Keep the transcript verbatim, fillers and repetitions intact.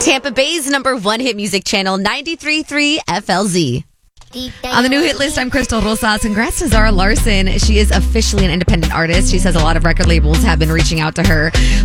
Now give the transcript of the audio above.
Tampa Bay's number one hit music channel, ninety-three point three F L Z. On the new hit list, I'm Crystal Rosas. Congrats to Zara Larson. She is officially an independent artist. She says a lot of record labels have been reaching out to her.